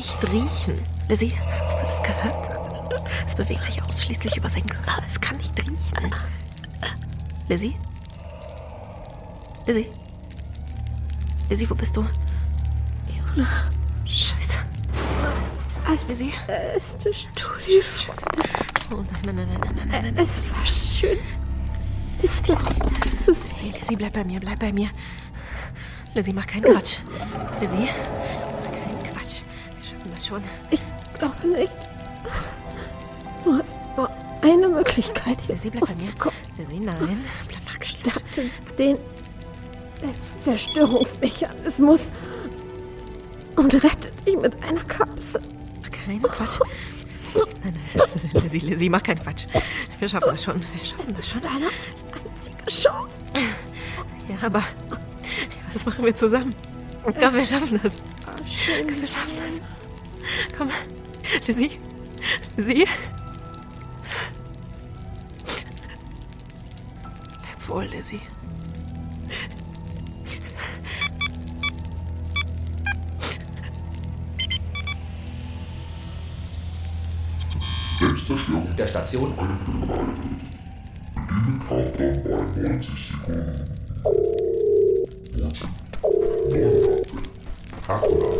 nicht riechen. Lizzie, hast du das gehört? Es bewegt sich ausschließlich über seinen Körper. Es kann nicht riechen. Lizzie? Lizzie? Lizzie, wo bist du? Jona. Scheiße. Lizzie? Ärztestudio. Oh nein. Es war schön, dich zu sehen. Lizzie, bleib bei mir. Lizzie, mach keinen Quatsch. Lizzie, mach keinen Quatsch. Wir schaffen das schon. Ich glaube nicht. Du hast nur eine Möglichkeit, hier Lizzie, bleib bei mir. rauszukommen. Lizzie, nein. Mach gestimmt. Starte den Selbstzerstörungsmechanismus und rette dich mit einer Kapsel. Mach keinen Quatsch. Nein. Lizzie, mach keinen Quatsch. Wir schaffen das schon. Deine einzige Chance. Ja, aber was machen wir zusammen? Komm, wir schaffen das. Schön. Komm, wir schaffen das. Komm, Lizzie. Leb wohl, Lizzie. Selbstzerstörung der Station. Bedienen Countdown bei 90 Sekunden. 89, 88,